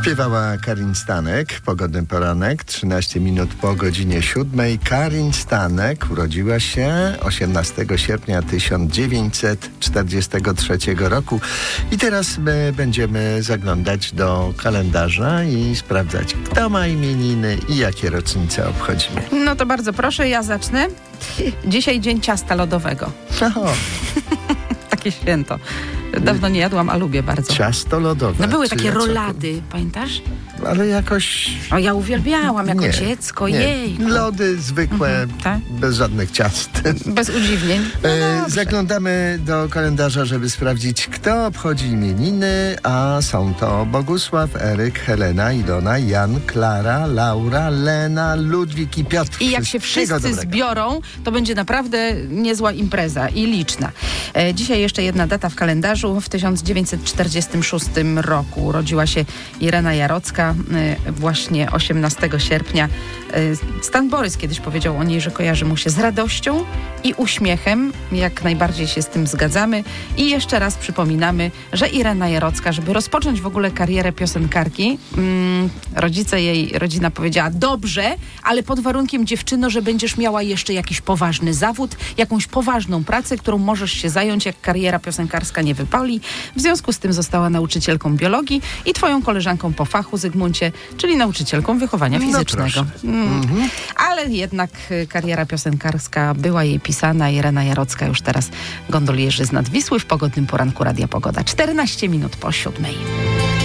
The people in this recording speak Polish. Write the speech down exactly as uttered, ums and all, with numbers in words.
Śpiewała Karin Stanek, pogodny poranek, trzynaście minut po godzinie siódmej. Karin Stanek urodziła się osiemnastego sierpnia tysiąc dziewięćset czterdziestego trzeciego roku. I teraz my będziemy zaglądać do kalendarza i sprawdzać, kto ma imieniny i jakie rocznice obchodzimy. No to bardzo proszę, ja zacznę. Dzisiaj dzień ciasta lodowego. Oho. Takie święto. Dawno nie jadłam, a lubię bardzo. Ciasto lodowe. No były Czy takie ja co- rolady, pamiętasz? Ale jakoś... O, ja uwielbiałam jako nie, dziecko, nie. jej. Lody zwykłe, Mhm, tak? bez żadnych ciast. Bez udziwnień. No E, dobrze. Zaglądamy do kalendarza, żeby sprawdzić, kto obchodzi imieniny, a są to Bogusław, Eryk, Helena, Ilona, Jan, Klara, Laura, Lena, Ludwik i Piotr. I jak się Wszystkiego wszyscy dobrego. zbiorą, to będzie naprawdę niezła impreza i liczna. E, dzisiaj jeszcze jedna data w kalendarzu. W tysiąc dziewięćset czterdziestym szóstym roku urodziła się Irena Jarocka, e, właśnie osiemnastego sierpnia. E, Stan Borys kiedyś powiedział o niej, że kojarzy mu się z radością i uśmiechem. Jak najbardziej się z tym zgadzamy. I jeszcze raz przypominamy, że Irena Jarocka, żeby rozpocząć w ogóle karierę piosenkarki, mm, rodzice jej, rodzina powiedziała, dobrze, ale pod warunkiem, dziewczyno, że będziesz miała jeszcze jakiś poważny zawód, jakąś poważną pracę, którą możesz się zająć, jak kariera piosenkarska nie wypali. W związku z tym została nauczycielką biologii i twoją koleżanką po fachu, Zygmuncie, czyli nauczycielką wychowania No fizycznego. proszę. Mm. Ale jednak y, kariera piosenkarska była jej pisana. Irena Jarocka już teraz gondolierzy z nad Wisły w pogodnym poranku Radia Pogoda. czternaście minut po siódmej.